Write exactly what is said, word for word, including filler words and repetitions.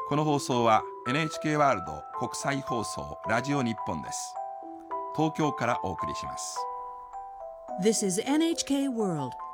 この放送は エヌエイチケー ワールド国際放送ラジオ日本です。東京からお送りします。 This is エヌエイチケー World